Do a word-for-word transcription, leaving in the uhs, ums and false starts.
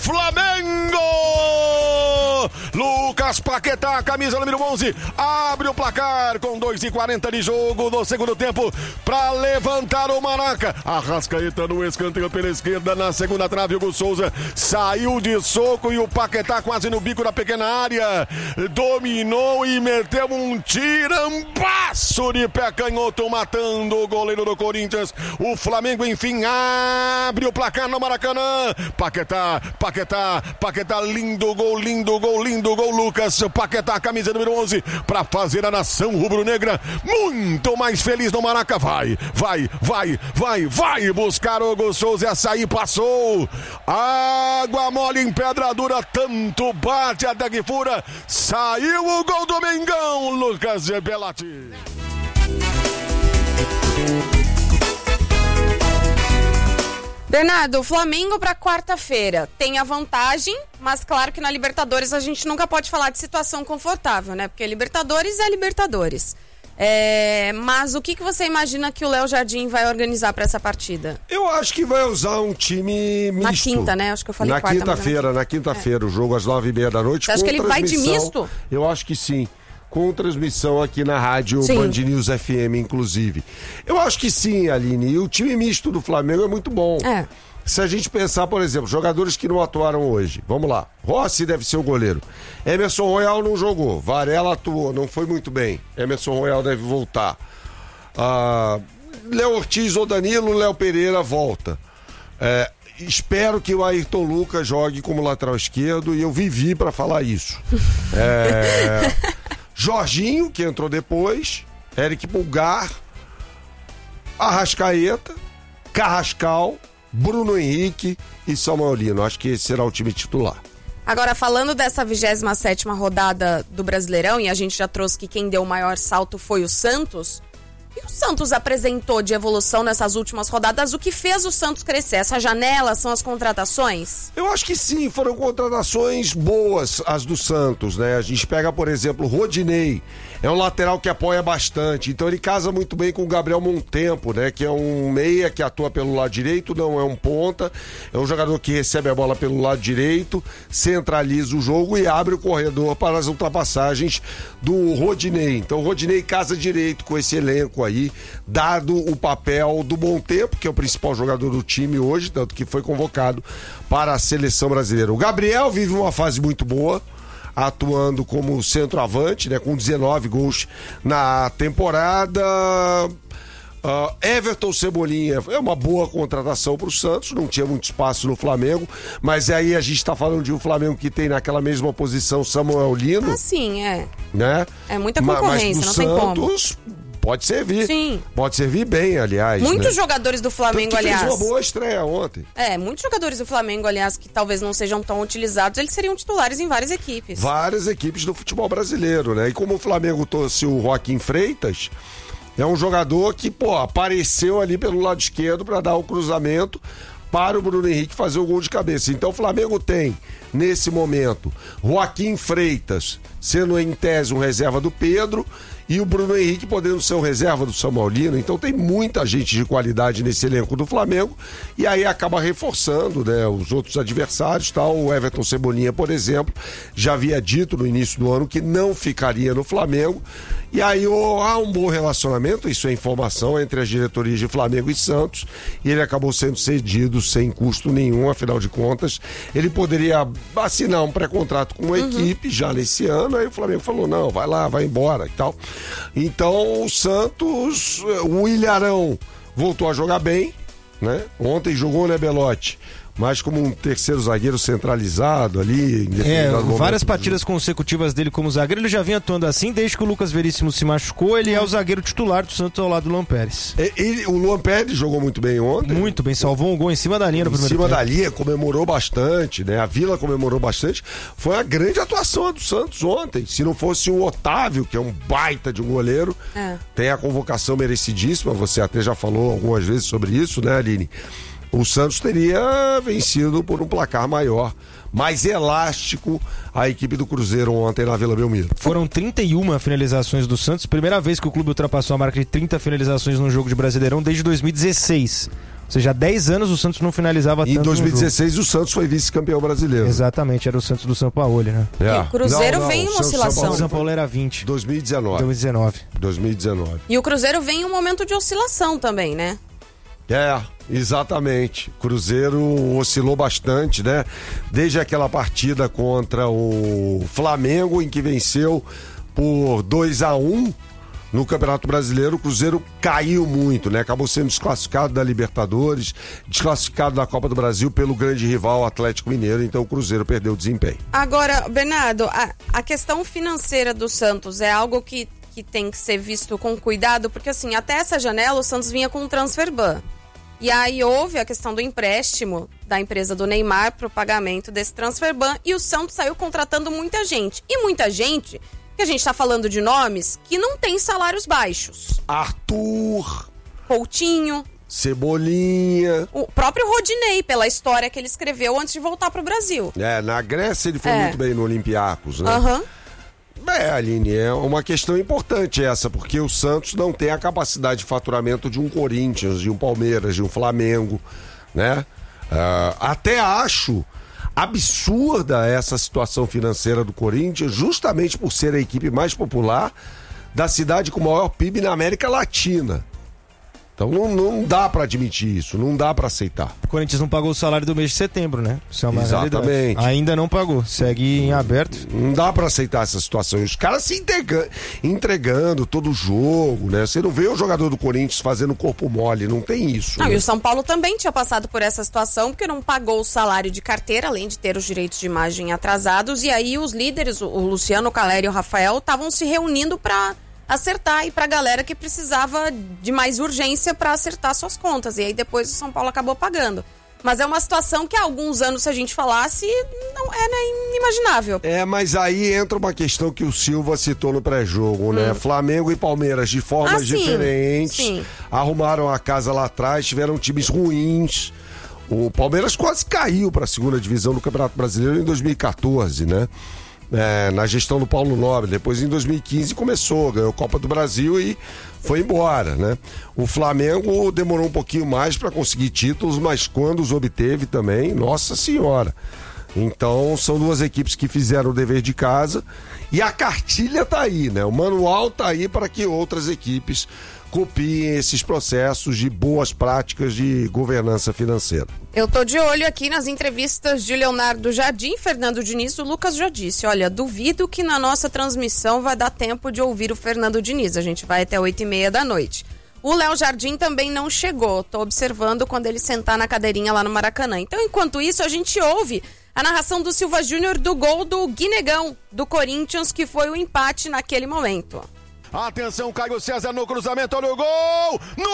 Flamengo! Lucas Paquetá, camisa número onze, abre o placar com dois e quarenta de jogo no segundo tempo para levantar o Maraca. Arrascaeta no escanteio pela esquerda, na segunda trave, Hugo Souza saiu de soco e o Paquetá quase no bico da pequena área, dominou e meteu um tirambaço de pé canhoto, matando o goleiro do Corinthians. O Flamengo enfim abre o placar no Maracanã. Paquetá, Paquetá, Paquetá, lindo gol, lindo gol, lindo gol, Lucas Paquetá, camisa número onze, para fazer a nação rubro-negra muito mais feliz no Maraca. Vai, vai, vai, vai, vai buscar o Hugo Souza e açaí passou. Água mole em pedra dura, tanto bate até que fura. Saiu o gol do Mengão, Lucas Gebelati. Bernardo, o Flamengo para quarta-feira tem a vantagem, mas claro que na Libertadores a gente nunca pode falar de situação confortável, né? Porque Libertadores é Libertadores. É, mas o que, que você imagina que o Léo Jardim vai organizar para essa partida? Eu acho que vai usar um time misto. Na quinta, né? Acho que eu falei na quarta. Quinta-feira, na quinta-feira, é. O jogo às nove e meia da noite. Você acha que ele vai de misto? Eu acho que sim. Com transmissão aqui na rádio sim. Band News F M, inclusive. Eu acho que sim, Aline. E o time misto do Flamengo é muito bom. É. Se a gente pensar, por exemplo, jogadores que não atuaram hoje. Vamos lá. Rossi deve ser o goleiro. Emerson Royal não jogou. Varela atuou, não foi muito bem. Emerson Royal deve voltar. Ah, Léo Ortiz ou Danilo, Léo Pereira volta. É, espero que o Ayrton Lucas jogue como lateral esquerdo e eu vivi para falar isso. É... Jorginho, que entrou depois, Eric Pulgar, Arrascaeta, Carrascal, Bruno Henrique e Samuel Lino. Acho que esse será o time titular. Agora, falando dessa vigésima sétima rodada do Brasileirão, e a gente já trouxe que quem deu o maior salto foi o Santos, e o Santos apresentou de evolução nessas últimas rodadas? O que fez o Santos crescer? Essa janela são as contratações? Eu acho que sim, foram contratações boas as do Santos, né? A gente pega, por exemplo, o Rodinei, é um lateral que apoia bastante, então ele casa muito bem com o Gabriel Montempo, né? Que é um meia que atua pelo lado direito, não é um ponta, é um jogador que recebe a bola pelo lado direito, centraliza o jogo e abre o corredor para as ultrapassagens do Rodinei. Então o Rodinei casa direito com esse elenco aí, dado o papel do Montempo, que é o principal jogador do time hoje, tanto que foi convocado para a seleção brasileira. O Gabriel vive uma fase muito boa, atuando como centroavante, né, com dezenove gols na temporada. Uh, Everton Cebolinha é uma boa contratação para o Santos, não tinha muito espaço no Flamengo, mas aí a gente está falando de um Flamengo que tem naquela mesma posição Samuel Lino. Ah, sim, é. Né? É muita concorrência, não tem como. Pode servir. Sim. Pode servir bem, aliás. Muitos né? jogadores do Flamengo, Tanto que aliás. fez uma boa estreia ontem. É, muitos jogadores do Flamengo, aliás, que talvez não sejam tão utilizados, eles seriam titulares em várias equipes. Várias equipes do futebol brasileiro, né? E como o Flamengo trouxe o Joaquim Freitas, é um jogador que, pô, apareceu ali pelo lado esquerdo para dar o cruzamento para o Bruno Henrique fazer o gol de cabeça. Então o Flamengo tem, nesse momento, Joaquim Freitas sendo em tese um reserva do Pedro e o Bruno Henrique podendo ser um reserva do Samuel Lino. Então tem muita gente de qualidade nesse elenco do Flamengo e aí acaba reforçando, né, os outros adversários, tal. O Everton Cebolinha, por exemplo, já havia dito no início do ano que não ficaria no Flamengo e aí oh, há um bom relacionamento, isso é informação, entre as diretorias de Flamengo e Santos, e ele acabou sendo cedido sem custo nenhum, afinal de contas ele poderia assinar um pré-contrato com uma uhum. equipe já nesse ano, aí o Flamengo falou, não, vai lá, vai embora e tal. Então o Santos, o Ilharão voltou a jogar bem, né? Ontem jogou, né, Belotti? Mas como um terceiro zagueiro centralizado ali. É, várias partidas consecutivas dele como zagueiro, ele já vinha atuando assim, desde que o Lucas Veríssimo se machucou, ele é o zagueiro titular do Santos ao lado do Luan Pérez. Ele, o Luan Pérez jogou muito bem ontem. Muito bem, salvou um gol em cima da linha no primeiro tempo. Em cima da linha, comemorou bastante, né? A Vila comemorou bastante. Foi a grande atuação do Santos ontem. Se não fosse o Otávio, que é um baita de um goleiro, é. tem a convocação merecidíssima, você até já falou algumas vezes sobre isso, né, Aline? O Santos teria vencido por um placar maior, mais elástico, a equipe do Cruzeiro ontem na Vila Belmiro. Foram trinta e uma finalizações do Santos, primeira vez que o clube ultrapassou a marca de trinta finalizações num jogo de Brasileirão desde dois mil e dezesseis. Ou seja, há dez anos o Santos não finalizava tanto. Em dois mil e no jogo. dezesseis o Santos foi vice-campeão brasileiro. Exatamente, era o Santos do Sampaoli, né? É. E o Cruzeiro Não, não, vem em o uma Santos oscilação. O São Paulo era vinte. dois mil e dezenove. dois mil e dezenove. dois mil e dezenove. E o Cruzeiro vem em um momento de oscilação também, né? É, exatamente. Cruzeiro oscilou bastante, né? Desde aquela partida contra o Flamengo, em que venceu por dois a um no Campeonato Brasileiro, o Cruzeiro caiu muito, né? Acabou sendo desclassificado da Libertadores, desclassificado da Copa do Brasil pelo grande rival Atlético Mineiro, então o Cruzeiro perdeu o desempenho. Agora, Bernardo, a, a questão financeira do Santos é algo que, que tem que ser visto com cuidado, porque assim, até essa janela o Santos vinha com um transfer ban. E aí houve a questão do empréstimo da empresa do Neymar para o pagamento desse transfer ban e o Santos saiu contratando muita gente. E muita gente, que a gente está falando de nomes, que não tem salários baixos. Arthur, Coutinho, Cebolinha. o próprio Rodinei, pela história que ele escreveu antes de voltar para o Brasil. É, na Grécia ele foi É. muito bem no Olympiacos, né? Aham. É, Aline, é uma questão importante essa, porque o Santos não tem a capacidade de faturamento de um Corinthians, de um Palmeiras, de um Flamengo, né? Uh, até acho absurda essa situação financeira do Corinthians, justamente por ser a equipe mais popular da cidade com o maior P I B na América Latina. Então não, não dá pra admitir isso, não dá pra aceitar. O Corinthians não pagou o salário do mês de setembro, né? Isso é uma Exatamente. realidade. Ainda não pagou, segue em aberto. Não dá pra aceitar essa situação. E os caras se entrega- entregando todo o jogo, né? Você não vê o jogador do Corinthians fazendo corpo mole, não tem isso. Não, né? e o São Paulo também tinha passado por essa situação, porque não pagou o salário de carteira, além de ter os direitos de imagem atrasados, e aí os líderes, o, o Luciano, o Caleri e o Rafael, estavam se reunindo para acertar e pra galera que precisava de mais urgência para acertar suas contas. E aí depois o São Paulo acabou pagando. Mas é uma situação que há alguns anos, se a gente falasse, não é, né, inimaginável. É, mas aí entra uma questão que o Silva citou no pré-jogo, né? Flamengo e Palmeiras, de formas Ah, sim, diferentes, sim. arrumaram a casa lá atrás, tiveram times ruins. O Palmeiras quase caiu para a segunda divisão do Campeonato Brasileiro em dois mil e quatorze, né? É, na gestão do Paulo Nobre. Depois, em dois mil e quinze, começou, ganhou Copa do Brasil e foi embora, né? O Flamengo demorou um pouquinho mais para conseguir títulos, mas quando os obteve também, nossa senhora. Então, são duas equipes que fizeram o dever de casa e a cartilha tá aí, né? O manual tá aí para que outras equipes copiem esses processos de boas práticas de governança financeira. Eu tô de olho aqui nas entrevistas de Leonardo Jardim, Fernando Diniz. O Lucas já disse, olha, duvido que na nossa transmissão vai dar tempo de ouvir o Fernando Diniz. A gente vai até oito e meia da noite. O Léo Jardim também não chegou. Tô observando quando ele sentar na cadeirinha lá no Maracanã. Então, enquanto isso, a gente ouve a narração do Silva Júnior do gol do Guinegão, do Corinthians, que foi o empate naquele momento. Atenção, Caio César no cruzamento, olha o gol! No